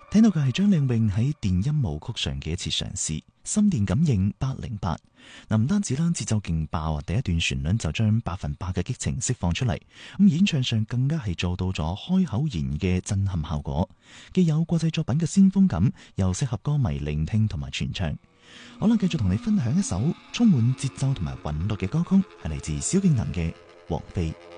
聽到嘅係張靚穎喺電音舞曲上嘅一次嘗試，心電感應808。唔單止啦，節奏勁爆啊！第一段旋律就將100%嘅激情釋放出嚟，咁演唱上更加係做到咗開口言嘅震撼效果，既有國際作品嘅先鋒感，又適合歌迷聆聽同埋傳唱。好啦，繼續同你分享一首充滿節奏同埋韻律嘅歌曲，係嚟自蕭敬騰嘅《王妃》。